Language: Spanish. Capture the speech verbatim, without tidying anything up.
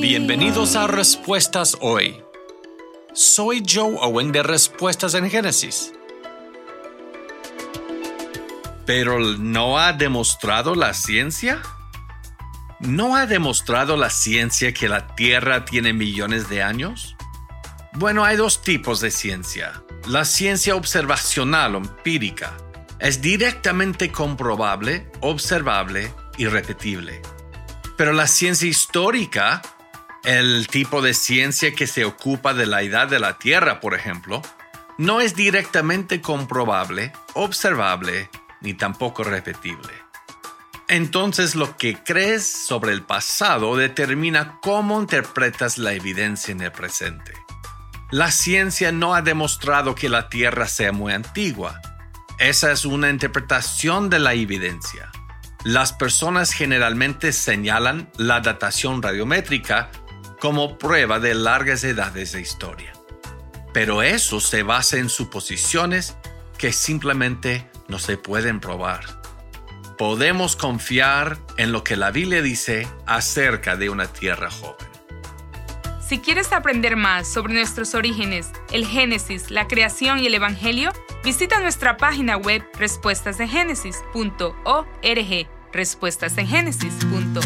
Bienvenidos a Respuestas Hoy. Soy Joe Owen de Respuestas en Génesis. ¿Pero no ha demostrado la ciencia? ¿No ha demostrado la ciencia que la Tierra tiene millones de años? Bueno, hay dos tipos de ciencia. La ciencia observacional o empírica es directamente comprobable, observable y repetible. Pero la ciencia histórica, el tipo de ciencia que se ocupa de la edad de la Tierra, por ejemplo, no es directamente comprobable, observable ni tampoco repetible. Entonces, lo que crees sobre el pasado determina cómo interpretas la evidencia en el presente. La ciencia no ha demostrado que la Tierra sea muy antigua. Esa es una interpretación de la evidencia. Las personas generalmente señalan la datación radiométrica como prueba de largas edades de historia. Pero eso se basa en suposiciones que simplemente no se pueden probar. Podemos confiar en lo que la Biblia dice acerca de una tierra joven. Si quieres aprender más sobre nuestros orígenes, el Génesis, la creación y el Evangelio, visita nuestra página web respuestas en génesis punto org. respuestas en génesis punto org